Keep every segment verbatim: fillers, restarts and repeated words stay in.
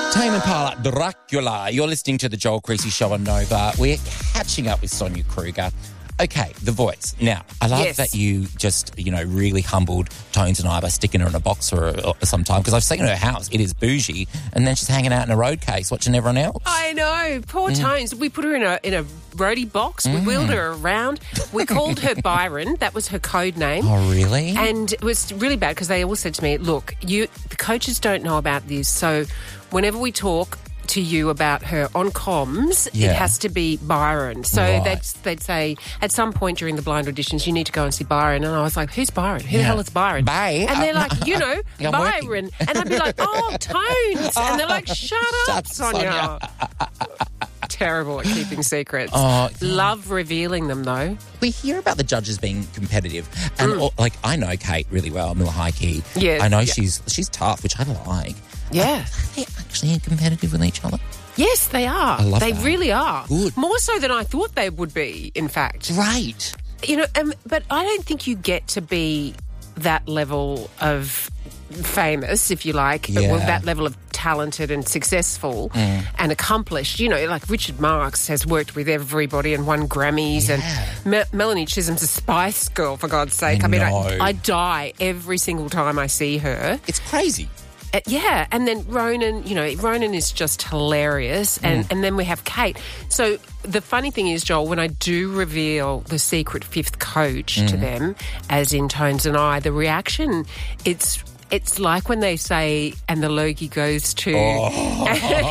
Tame Impala, Dracula. You're listening to the Joel Creasy Show on Nova. We're catching up with Sonia Kruger. Okay, The Voice. Now, I love Yes. that you just, you know, really humbled Tones and I by sticking her in a box for uh, some time, because I've seen her house. It is bougie. And then she's hanging out in a road case watching everyone else. I know. Poor Mm. Tones. We put her in a in a roadie box. We wheeled her around. We called her Byron. That was her code name. Oh, really? And it was really bad because they all said to me, look, you the coaches don't know about this, so whenever we talk to you about her on comms, Yeah. it has to be Byron. So Right. they'd, they'd say, at some point during the blind auditions, you need to go and see Byron. And I was like, who's Byron? Who the Yeah. hell is Byron? Bye. And they're Uh, like, you know, I'm Byron. working. And I'd be like, oh, Tones. And they're like, shut up, Shut- Sonia. Terrible at keeping secrets. Oh, Love revealing them, though. we hear about the judges being competitive, and Mm. all- like I know Kate really well, Mila Heike. Yes, I know yeah. she's she's tough, which I like. Yeah. Are they actually competitive with each other? Yes, they are. I love they that. really are. Good. More so than I thought they would be, in fact. Right. You know, um, but I don't think you get to be that level of famous, if you like, Yeah. well, that level of talented and successful Mm. and accomplished. You know, like Richard Marx has worked with everybody and won Grammys, Yeah. and Me- Melanie Chisholm's a Spice Girl, for God's sake. I I, mean, know. I, I die every single time I see her. It's crazy. Uh, yeah, and then Ronan, you know, Ronan is just hilarious. And, Mm. and then we have Kate. So the funny thing is, Joel, when I do reveal the secret fifth coach Mm. to them, as in Tones and I, the reaction, it's it's like when they say, and the Logie goes to, Oh.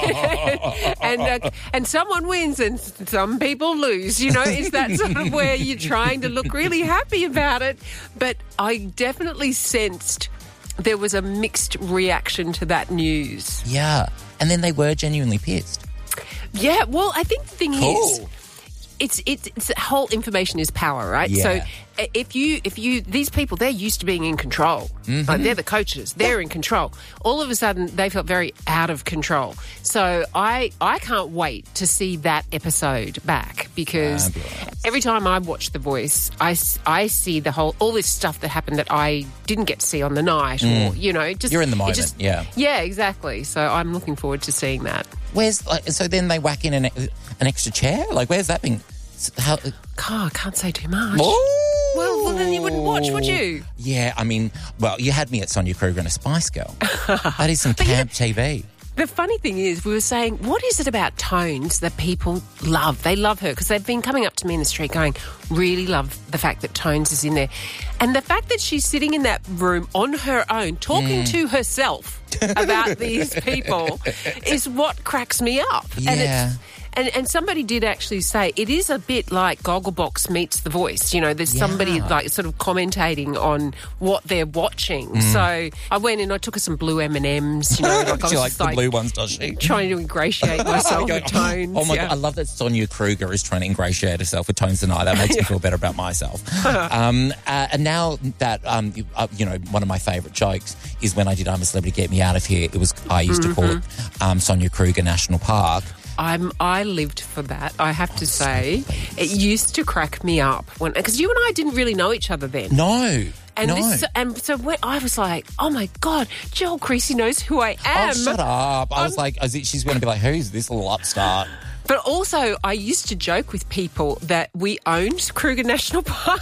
and uh, and someone wins and some people lose. You know, is that sort of where you're trying to look really happy about it? But I definitely sensed there was a mixed reaction to that news. Yeah. And then they were genuinely pissed. Yeah, well, I think the thing is, Cool. it's it's it's the whole information is power, right? Yeah. So uh, if you if you these people, they're used to being in control. Mm-hmm. Like, they're the coaches. They're in control. All of a sudden, they felt very out of control. So I I can't wait to see that episode back, because Fabulous. every time I watch The Voice, I, s- I see the whole all this stuff that happened that I didn't get to see on the night, or you know, just You're in the it moment, just- yeah. yeah, exactly. So I'm looking forward to seeing that. Where's like, so then they whack in an, an extra chair? Like, where's that being? How, Oh, I can't say too much. oh. Well, well, then you wouldn't watch, would you? Yeah, I mean, well, you had me at Sonia Kruger and a Spice Girl. That is some camp T V. The funny thing is, we were saying, what is it about Tones that people love? They love her because they've been coming up to me in the street going, really love the fact that Tones is in there. And the fact that she's sitting in that room on her own, talking Mm. to herself about these people is what cracks me up. And Yeah. it's, And, and somebody did actually say it is a bit like Gogglebox meets The Voice. You know, there's Yeah. somebody like sort of commentating on what they're watching. Mm. So I went in, I took her some blue M and M's. You know, like I was she likes just the like blue ones, does she? trying to ingratiate myself with Tones. Oh my yeah. God, I love that Sonia Kruger is trying to ingratiate herself with Tones and I. That makes me feel better about myself. um, uh, and now that, um, you, uh, you know, one of my favourite jokes is when I did I'm a Celebrity, Get Me Out of Here. It was, I used to call it um, Sonia Kruger National Park. I'm, I lived for that, I have to say. It used to crack me up when because you and I didn't really know each other then. No. And no. this, and so when I was like, oh my God, Joel Creasy knows who I am. Oh, shut up. I was like, I was, she's going to be like, who's this little upstart? But also, I used to joke with people that we owned Kruger National Park.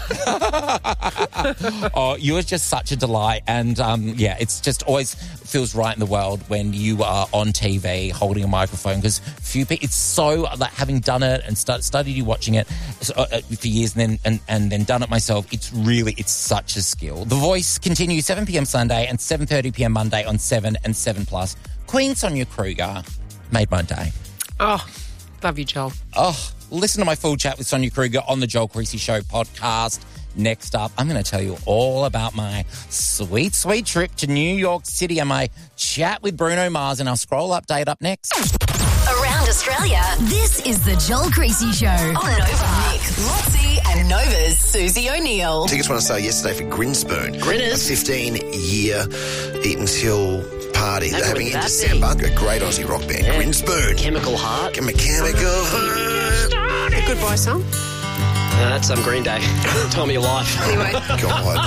Oh, you are just such a delight. And, um, yeah, it's just always feels right in the world when you are on T V holding a microphone, because few people, it's so, like, having done it and st- studied you watching it uh, for years and then and, and then done it myself, it's really, it's such a skill. The Voice continues seven p.m. Sunday and seven thirty p.m. Monday on seven and seven plus. Queen Sonia Kruger made my day. Oh, love you, Joel. Oh, listen to my full chat with Sonia Kruger on the Joel Creasy Show podcast. Next up, I'm going to tell you all about my sweet, sweet trip to New York City and my chat with Bruno Mars, and our scroll update up next. Around Australia, this is the Joel Creasy Show on Nova. Nick, Lotzie and Nova's Susie O'Neill. Tickets went on sale yesterday for Grinspoon. Grinners? A fifteen-year Eat Until party. How They're good having would in that December. A great Aussie rock band. Yeah. Grinspoon. Chemical Heart. Mechanical Heart. A goodbye song. Uh, that's some Green Day. Time of your life. Anyway, God.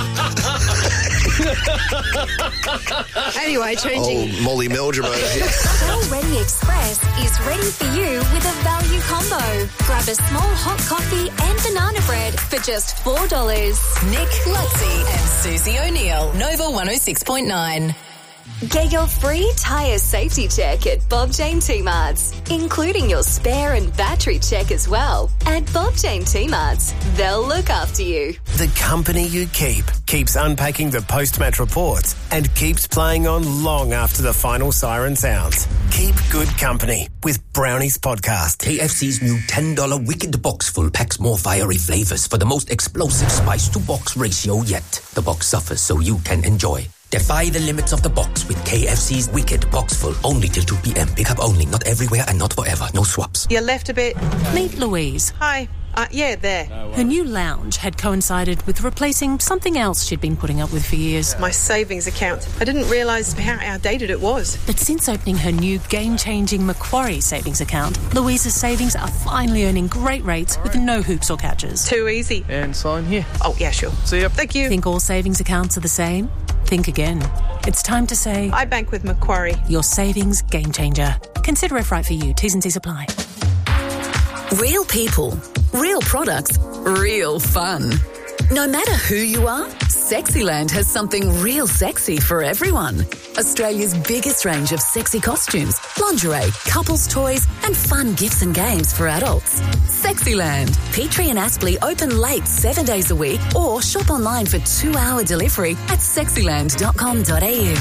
anyway, changing. Old Molly Meldrum over here. Shell Ready Express is ready for you with a value combo. Grab a small hot coffee and banana bread for just four dollars. Nick, Lutzi and Susie O'Neill. Nova one oh six point nine. Get your free tyre safety check at Bob Jane T-Marts, including your spare and battery check as well. At Bob Jane T-Marts, they'll look after you. The company you keep keeps unpacking the post-match reports and keeps playing on long after the final siren sounds. Keep good company with Brownies Podcast. K F C's new ten dollars Wicked Box Full packs more fiery flavors for the most explosive spice-to-box ratio yet. The box suffers so you can enjoy. Defy the limits of the box with K F C's Wicked Box Full. Only till two p.m. Pick up only. Not everywhere and not forever. No swaps. You left a bit. Meet Louise. Hi. Uh, yeah, there. Her new lounge had coincided with replacing something else she'd been putting up with for years. My savings account. I didn't realise how outdated it was. But since opening her new game-changing Macquarie savings account, Louise's savings are finally earning great rates with no hoops or catches. Too easy. And sign here. Oh, yeah, sure. See ya. Thank you. Think all savings accounts are the same? Think again. It's time to say... I bank with Macquarie. Your savings game changer. Consider if right for you. T's and C's apply. Real people, real products, real fun. No matter who you are, Sexyland has something real sexy for everyone. Australia's biggest range of sexy costumes, lingerie, couples toys and fun gifts and games for adults. Sexyland. Petrie and Aspley open late seven days a week or shop online for two-hour delivery at sexyland dot com dot a u.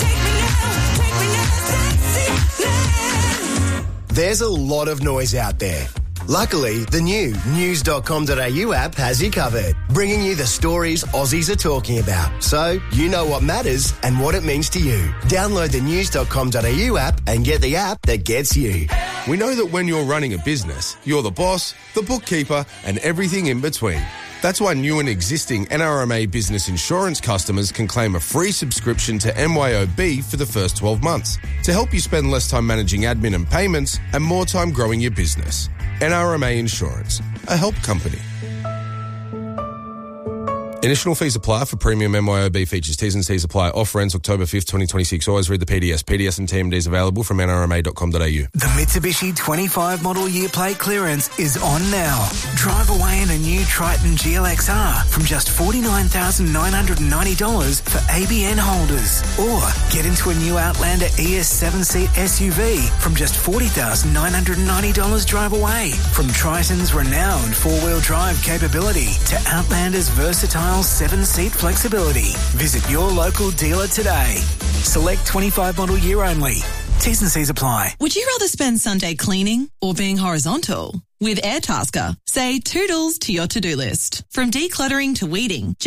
There's a lot of noise out there. Luckily, the new news dot com dot a u app has you covered, bringing you the stories Aussies are talking about, so you know what matters and what it means to you. Download the news dot com dot a u app and get the app that gets you. We know that when you're running a business, you're the boss, the bookkeeper, and everything in between. That's why new and existing N R M A business insurance customers can claim a free subscription to M Y O B for the first twelve months to help you spend less time managing admin and payments and more time growing your business. N R M A Insurance, a help company. Initial fees apply for premium M Y O B features. T's and C's apply. Offer ends October fifth, twenty twenty-six. Always read the P D S. P D S and T M Ds available from N R M A dot com dot a u. The Mitsubishi twenty-five model year plate clearance is on now. Drive away in a new Triton G L X R from just forty-nine thousand nine hundred ninety dollars for A B N holders. Or get into a new Outlander E S seven-seat S U V from just forty thousand nine hundred ninety dollars drive away. From Triton's renowned four-wheel drive capability to Outlander's versatile seven-seat flexibility. Visit your local dealer today. Select twenty-five model year only. T's and C's apply. Would you rather spend Sunday cleaning or being horizontal? With Airtasker, say toodles to your to-do list. From decluttering to weeding,